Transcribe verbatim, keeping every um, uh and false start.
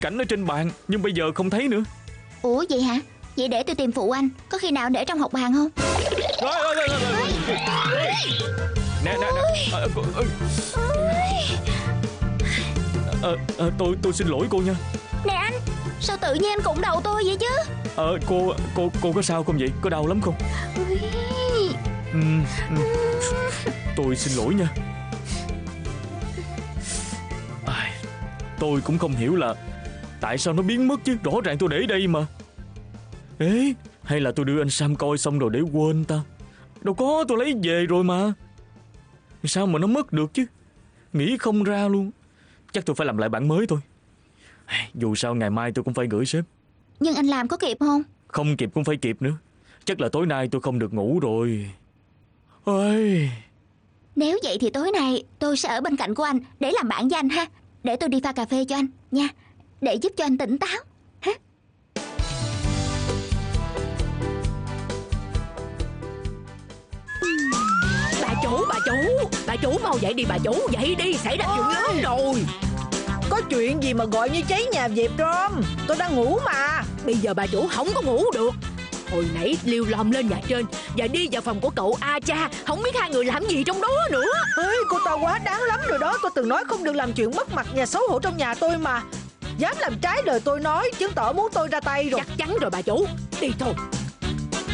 cảnh ở trên bàn, nhưng bây giờ không thấy nữa. Ủa vậy hả? Vậy để tôi tìm phụ anh. Có khi nào để trong hộp bàn không? Nè nè nè. Ờ, ờ, tôi tôi xin lỗi cô nha. Nè anh, sao tự nhiên anh cụng đầu tôi vậy chứ? Ờ, cô cô cô có sao không vậy? Có đau lắm không? Ừ, ừ. Tôi xin lỗi nha. À, tôi cũng không hiểu là tại sao nó biến mất chứ. Rõ ràng tôi để đây mà. Ê, hay là tôi đưa anh Sam coi xong rồi để quên ta? Đâu có, tôi lấy về rồi mà. Sao mà nó mất được chứ? Nghĩ không ra luôn. Chắc tôi phải làm lại bản mới thôi. Dù sao ngày mai tôi cũng phải gửi sếp. Nhưng anh làm có kịp không? Không kịp cũng phải kịp nữa. Chắc là tối nay tôi không được ngủ rồi. Ôi. Nếu vậy thì tối nay tôi sẽ ở bên cạnh của anh để làm bạn với anh ha. Để tôi đi pha cà phê cho anh nha, để giúp cho anh tỉnh táo ha. Bà chủ, bà chủ, bà chủ mau dậy đi bà chủ, dậy đi, xảy ra chuyện lớn rồi. Có chuyện gì mà gọi như cháy nhà dẹp Rom? Tôi đang ngủ mà. Bây giờ bà chủ không có ngủ được. Hồi nãy Liêu lòm lên nhà trên và đi vào phòng của cậu A Cha. Không biết hai người làm gì trong đó nữa. Ê, cô ta quá đáng lắm rồi đó. Tôi từng nói không được làm chuyện mất mặt và xấu hổ trong nhà tôi mà. Dám làm trái lời tôi nói, chứng tỏ muốn tôi ra tay rồi. Chắc chắn rồi bà chủ. Đi thôi.